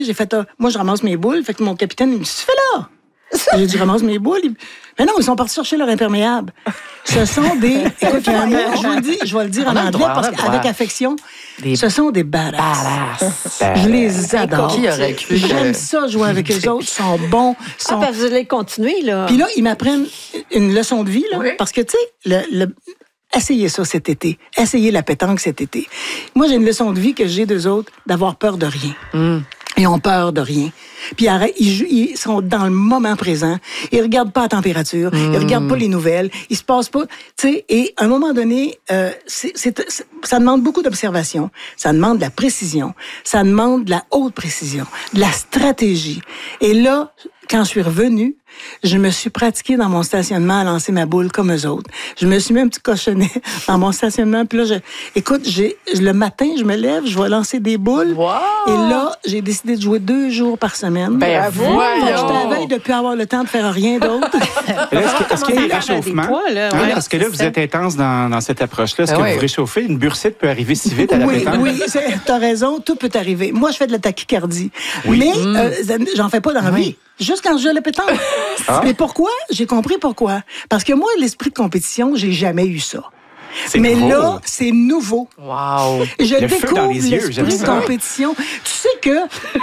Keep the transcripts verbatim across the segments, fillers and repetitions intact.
J'ai fait, euh, moi, je ramasse mes boules. Fait que mon capitaine, il me dit, tu fais là? J'ai dit, je ramasse mes boules. Il... Mais non, ils sont partis chercher leur imperméable. Ce sont des... Écoute, il y a un mot, je vous le dis, je vais le dire en anglais, parce qu'avec affection, des... ce sont des badass. Je les adore. Qui aurait cru? J'aime ça, jouer avec eux autres. Ils sont bons. Sont... Ah, ben, vous allez continuer, là. Puis là, ils m'apprennent une leçon de vie, là. Oui. Parce que, tu sais, le... le... essayez ça cet été. Essayez la pétanque cet été. Moi, j'ai une leçon de vie que j'ai d'eux autres, d'avoir peur de rien. Mm. Ils ont peur de rien. Puis ils, ils sont dans le moment présent. Ils regardent pas la température. Mm. Ils regardent pas les nouvelles. Ils se passent pas... Tu sais, et à un moment donné, euh, c'est, c'est, c'est, ça demande beaucoup d'observation. Ça demande de la précision. Ça demande de la haute précision. De la stratégie. Et là, quand je suis revenue, je me suis pratiquée dans mon stationnement à lancer ma boule comme eux autres. Je me suis mis un petit cochonnet dans mon stationnement. Puis là, je, écoute, j'ai, le matin, je me lève, je vais lancer des boules. Wow. Et là, j'ai décidé de jouer deux jours par semaine. Ben, voyons! J'étais à la veille de ne plus avoir le temps de faire rien d'autre. Là, est-ce, que, est-ce qu'il y a un réchauffement? Poids, là, Hein, ouais, parce que là, vous êtes intense dans, dans cette approche-là. Est-ce Ben que oui. vous réchauffez? Une bursite peut arriver si vite à la Oui, pétanque? oui, tu as raison, tout peut arriver. Moi, je fais de la tachycardie. Oui. Mais Mm. euh, j'en fais pas dans la vie. Juste quand je joue à la pétanque. Ah. Mais pourquoi? J'ai compris pourquoi. Parce que moi, l'esprit de compétition, j'ai jamais eu ça. C'est Mais nouveau. là, c'est nouveau. Wow! Je Le feu dans découvre les yeux, j'aime l'esprit de ça. compétition. Tu sais que...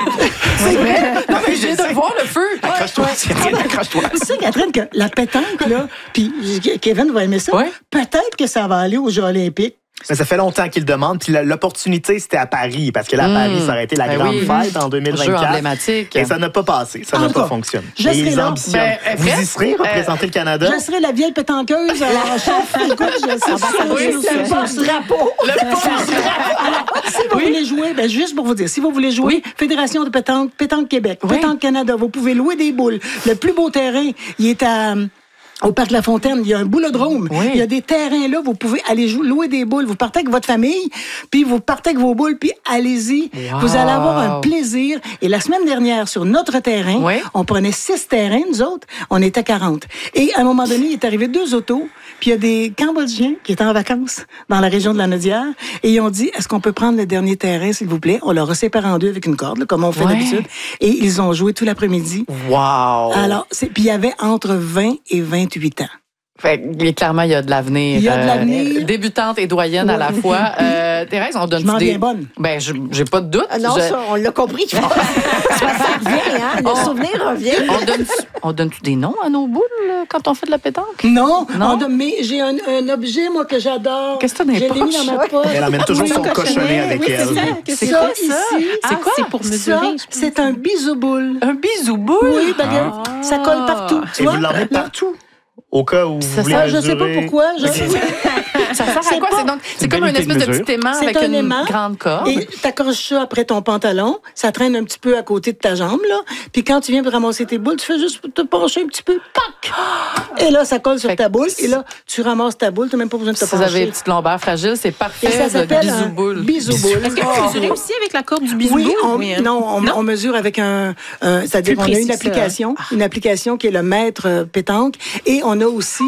C'est vrai? Non, mais je viens de voir le feu! Accroche-toi, Cyril, accroche-toi. Tu sais, Catherine, que la pétanque, là, puis Kevin va aimer ça, Ouais. peut-être que ça va aller aux Jeux olympiques. Mais ça fait longtemps qu'il le demande. Puis l'opportunité, c'était à Paris. Parce que là, à Paris, ça aurait été la Ben grande oui. fête en deux mille Jeu vingt-quatre. emblématique. Et ça n'a pas passé. Ça En n'a tout pas cas, fonctionné. je Et serai ils là. ambitionnent. Ben, Vous y Fred, serez, euh, représenter le Canada? Je serai la vieille pétanqueuse en chef. Écoute, je sais pas. Oui, je c'est sais le pas. Drapeau. Le pauvre! Si vous voulez jouer, ben juste pour vous dire, si vous voulez jouer, Oui. Fédération de pétanque, Pétanque Québec, Oui. Pétanque Canada, vous pouvez louer des boules. Le plus beau terrain, il est à... Au Parc La Fontaine, il y a un boulodrome. Oui. Il y a des terrains là, vous pouvez aller jou- louer des boules. Vous partez avec votre famille, puis vous partez avec vos boules, puis allez-y. Wow. Vous allez avoir un plaisir. Et la semaine dernière, sur notre terrain, Oui. on prenait six terrains, nous autres, on était quarante. Et à un moment donné, il est arrivé deux autos, puis il y a des Cambodgiens qui étaient en vacances dans la région de la Naudière, et ils ont dit, est-ce qu'on peut prendre le dernier terrain, s'il vous plaît? On leur a séparé en deux avec une corde, là, comme on fait Ouais. d'habitude. Et ils ont joué tout l'après-midi. Wow! Alors, c'est, puis il y avait entre vingt et vingt-huit ans. Fait que, clairement, il y a de l'avenir. Il y a de l'avenir. Euh, débutante et doyenne à la fois. Euh, Thérèse, on donne Je m'en des... viens bonne. Ben, je- j'ai pas de doute. Ah non, Je- ça, on l'a compris. ça revient, hein? Le On- souvenir revient. On donne, on donne-tu des noms à nos boules là, quand on fait de la pétanque? Non, Non? on donne- mais j'ai un, un objet, moi, que j'adore. Qu'est-ce que t'as dans les Je l'ai mis poches? dans ma poche. Elle amène toujours Oui, son un cochonnet avec oui, elle. c'est ça. C'est ça, quoi ça? ici. C'est quoi? C'est pour Ça, mesurer. je pense. c'est un bisou-boule. Un bisou boule? Oui, ben, regarde, ça colle partout. Tu Et vois? vous l'emmenez partout. Au cas où vous Ça, voulez Ça, je sais mesurer. pas pourquoi. Je... Ça sert à C'est quoi? pas- C'est, donc, c'est une comme belle une unité espèce de de mesure. petit aimant C'est avec un une aimant. grande corde. Et t'accroches ça après ton pantalon, ça traîne un petit peu à côté de ta jambe, là. Puis quand tu viens pour ramasser tes boules, tu fais juste te pencher un petit peu, pac! Et là, ça colle sur Fait ta que boule, et là, tu ramasses ta boule, t'as même pas besoin de te Si vous avez pencher. une petite lombaire fragile, c'est parfait. Et ça le s'appelle un bisou boule. bisou-boule. Est-ce que vous mesurez aussi avec la corde du bisou Oui, on, Oui, hein? non, on, on mesure avec un, un- c'est-à-dire Plus on a précis une que ça. application, une application qui est le maître euh, pétanque, et on a aussi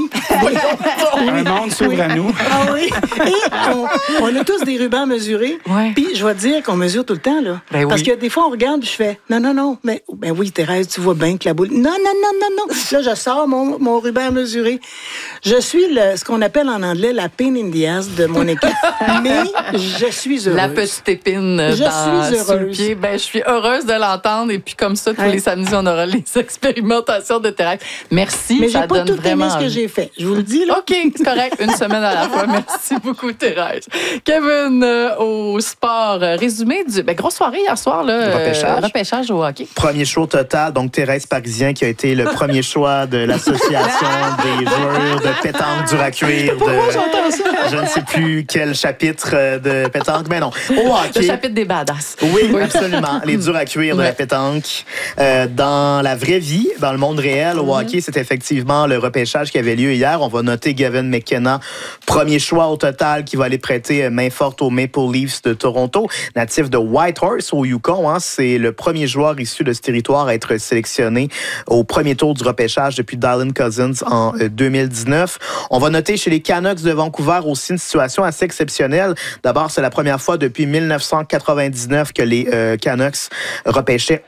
Un monde s'ouvre à nous. ah oui, et on, on a tous des rubans mesurés. Ouais. Puis je vais te dire qu'on mesure tout le temps là, Ben parce oui. que des fois on regarde, puis je fais non non non, mais ben oui Thérèse, tu vois bien que la boule, non non non non non. Là je sors mon, mon ruban à mesurer. Je suis le, ce qu'on appelle en anglais la pain in the ass de mon équipe, mais je suis heureuse. La petite épine Je dans, suis sur le heureuse. pied. Ben, je suis heureuse de l'entendre. Et puis, comme ça, tous Ouais. les samedis, on aura les expérimentations de Thérèse. Merci. Mais ça j'ai pas donne tout aimé vraiment ce que envie. j'ai fait. Je vous le dis là. OK, c'est correct. Une semaine à la fois. Merci beaucoup, Thérèse. Kevin, euh, au sport, euh, résumé du... Ben, grosse soirée hier soir, là. euh, Repêchage. repêchage au hockey. Premier choix total, donc Thérèse Parisien qui a été le premier choix de l'association des joueurs de pétanque dur à cuire de je ne sais plus quel chapitre euh, de pétanque, mais non. Au Le hockey. chapitre des badass. Oui, absolument. Les durs à cuire de la Ouais. pétanque. Euh, dans la vraie vie, dans le monde réel, au hockey, c'est effectivement le repêchage qui avait lieu hier. On va noter Gavin McKenna, premier choix au total, qui va aller prêter main forte aux Maple Leafs de Toronto, natif de Whitehorse au Yukon. Hein. C'est le premier joueur issu de ce territoire à être sélectionné au premier tour du repêchage depuis Dylan Cousins en euh, deux mille dix-neuf. On va noter chez les Canucks de Vancouver aussi une situation assez exceptionnelle. D'abord, c'est la première fois depuis mille neuf cent quatre-vingt-dix-neuf que les euh, Canucks repêchaient